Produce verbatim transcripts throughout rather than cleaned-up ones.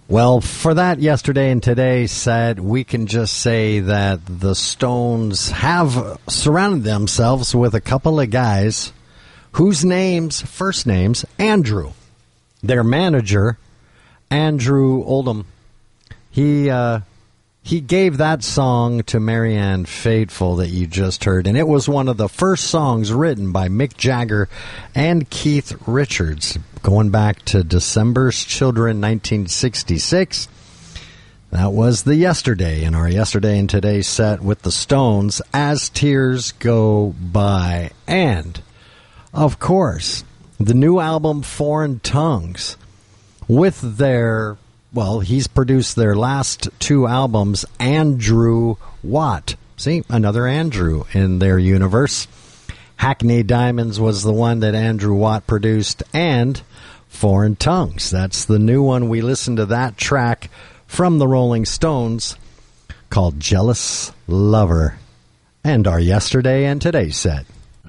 Well, for that yesterday and today set, we can just say that the Stones have surrounded themselves with a couple of guys whose names, first names, Andrew. Their manager, Andrew Oldham, he uh, he gave that song to Marianne Faithfull that you just heard, and it was one of the first songs written by Mick Jagger and Keith Richards, going back to December's Children, nineteen sixty-six. That was the yesterday in our yesterday and today set with the Stones, As Tears Go By. And, of course, the new album Foreign Tongues with their, well, he's produced their last two albums, Andrew Watt. See, another Andrew in their universe. Hackney Diamonds was the one that Andrew Watt produced, and Foreign Tongues. That's the new one. We listened to that track from the Rolling Stones called Jealous Lover. And our yesterday and today set.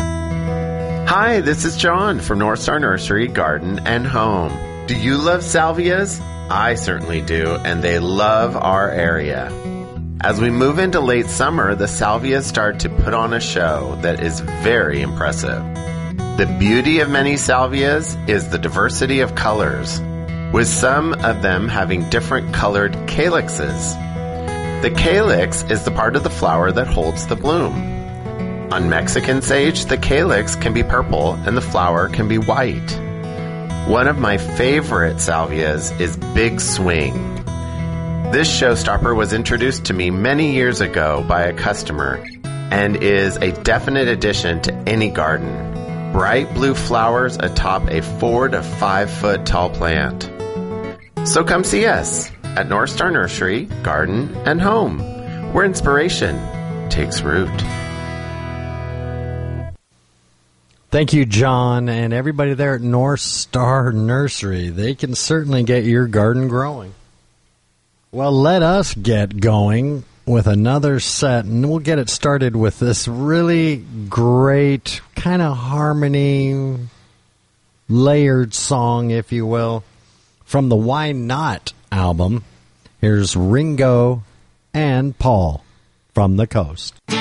Hi, this is John from North Star Nursery, Garden and Home. Do you love salvias? I certainly do, and they love our area. As we move into late summer, the salvias start to put on a show that is very impressive. The beauty of many salvias is the diversity of colors, with some of them having different colored calyxes. The calyx is the part of the flower that holds the bloom. On Mexican sage, the calyx can be purple and the flower can be white. One of my favorite salvias is Big Swing. This showstopper was introduced to me many years ago by a customer and is a definite addition to any garden. Bright blue flowers atop a four to five foot tall plant. So come see us at North Star Nursery, Garden and Home, where inspiration takes root. Thank you, John, and everybody there at North Star Nursery. They can certainly get your garden growing. Well, let us get going with another set, and we'll get it started with this really great kind of harmony, layered song, if you will, from the Why Not album. Here's Ringo and Paul from the Coast.